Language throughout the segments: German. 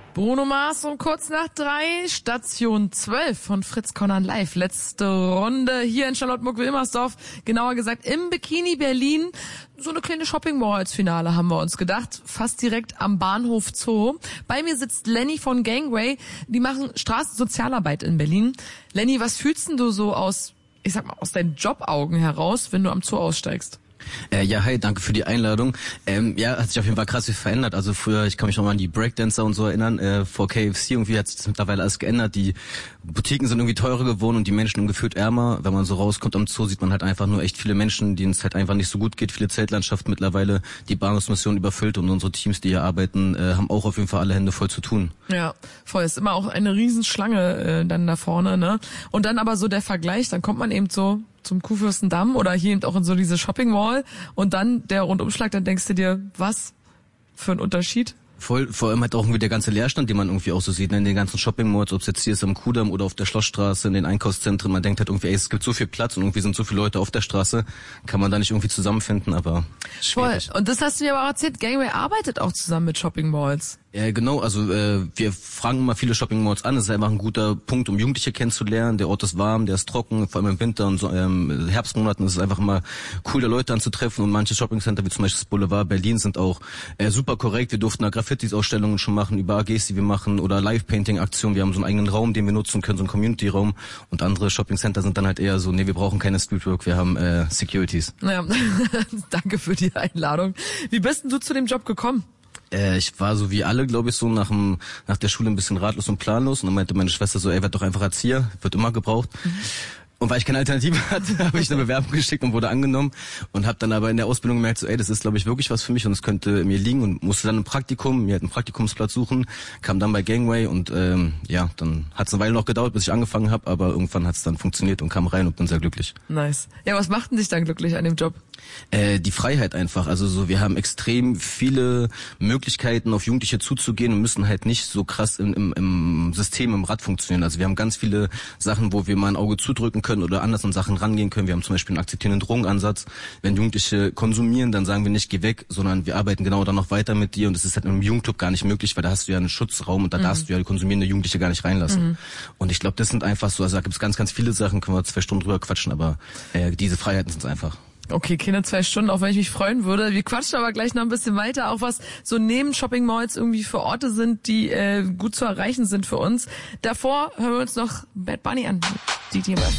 Bruno Mars um kurz nach 3, Station 12 von Fritz Conan Live. Letzte Runde hier in Charlottenburg-Wilmersdorf, genauer gesagt im Bikini Berlin. So eine kleine Shopping Mall als Finale haben wir uns gedacht, fast direkt am Bahnhof Zoo. Bei mir sitzt Lenny von Gangway, die machen Straßensozialarbeit in Berlin. Lenny, was fühlst denn du so aus, ich sag mal, aus deinen Jobaugen heraus, wenn du am Zoo aussteigst? Ja, hi, danke für die Einladung. Hat sich auf jeden Fall krass viel verändert. Also früher, ich kann mich noch mal an die Breakdancer und so erinnern, vor KFC irgendwie hat sich mittlerweile alles geändert. Die Boutiquen sind irgendwie teurer geworden und die Menschen gefühlt ärmer. Wenn man so rauskommt am Zoo, sieht man halt einfach nur echt viele Menschen, denen es halt einfach nicht so gut geht. Viele Zeltlandschaften mittlerweile, die Bahnhofsmission überfüllt und unsere Teams, die hier arbeiten, haben auch auf jeden Fall alle Hände voll zu tun. Ja, voll. Ist immer auch eine Riesenschlange dann da vorne, ne? Und dann aber so der Vergleich, dann kommt man eben so zum Kurfürstendamm oder hier eben auch in so diese Shopping Mall und dann der Rundumschlag, dann denkst du dir, was für ein Unterschied? Voll, vor allem halt auch irgendwie der ganze Leerstand, den man irgendwie auch so sieht, ne, in den ganzen Shopping-Malls, ob es jetzt hier ist am Kudamm oder auf der Schlossstraße, in den Einkaufszentren. Man denkt halt irgendwie, es gibt so viel Platz und irgendwie sind so viele Leute auf der Straße, kann man da nicht irgendwie zusammenfinden, aber schwierig. Voll. Und das hast du mir aber auch erzählt, Gangway arbeitet auch zusammen mit Shopping Malls. Ja, genau, also wir fragen immer viele Shopping Malls an, das ist einfach ein guter Punkt, um Jugendliche kennenzulernen. Der Ort ist warm, der ist trocken, vor allem im Winter und so, Herbstmonaten ist es einfach immer cool, da Leute anzutreffen und manche Shoppingcenter, wie zum Beispiel das Boulevard Berlin, sind auch super korrekt. Wir durften da Graffitis-Ausstellungen schon machen, über AGs, die wir machen oder Live-Painting-Aktionen. Wir haben so einen eigenen Raum, den wir nutzen können, so einen Community-Raum und andere Shoppingcenter sind dann halt eher so, nee, wir brauchen keine Streetwork, wir haben Securities. Ja, danke für die Einladung. Wie bist denn du zu dem Job gekommen? Ich war so wie alle, glaube ich, so nach der Schule ein bisschen ratlos und planlos und dann meinte meine Schwester so, werd doch einfach Erzieher, wird immer gebraucht. Und weil ich keine Alternative hatte, habe ich eine Bewerbung geschickt und wurde angenommen und habe dann aber in der Ausbildung gemerkt, so das ist, glaube ich, wirklich was für mich und es könnte mir liegen und musste dann mir halt einen Praktikumsplatz suchen, kam dann bei Gangway und dann hat es eine Weile noch gedauert, bis ich angefangen habe, aber irgendwann hat es dann funktioniert und kam rein und bin sehr glücklich. Nice. Ja, was macht denn dich dann glücklich an dem Job? Die Freiheit einfach, also so, wir haben extrem viele Möglichkeiten auf Jugendliche zuzugehen und müssen halt nicht so krass im System, im Rad funktionieren. Also wir haben ganz viele Sachen, wo wir mal ein Auge zudrücken können oder anders an Sachen rangehen können. Wir haben zum Beispiel einen akzeptierenden Drogenansatz. Wenn Jugendliche konsumieren, dann sagen wir nicht, geh weg, sondern wir arbeiten genau dann noch weiter mit dir und das ist halt im Jugendclub gar nicht möglich, weil da hast du ja einen Schutzraum und da darfst du ja konsumierende Jugendliche gar nicht reinlassen. Und ich glaube, das sind einfach so, also da gibt's ganz, ganz viele Sachen, können wir 2 Stunden drüber quatschen, aber diese Freiheiten sind es einfach. Okay, keine 2 Stunden, auch wenn ich mich freuen würde. Wir quatschen aber gleich noch ein bisschen weiter, auch was so neben Shopping Malls irgendwie für Orte sind, die gut zu erreichen sind für uns. Davor hören wir uns noch Bad Bunny an. DJ Bad.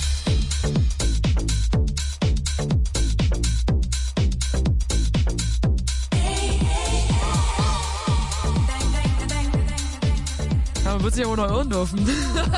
Man wird sich ja wohl noch irren dürfen.